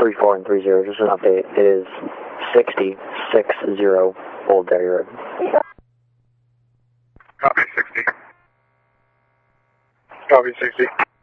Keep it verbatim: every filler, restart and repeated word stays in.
three four and three zero, just an update. It is sixty, six zero, Old Dairy Road. Copy sixty. Copy sixty.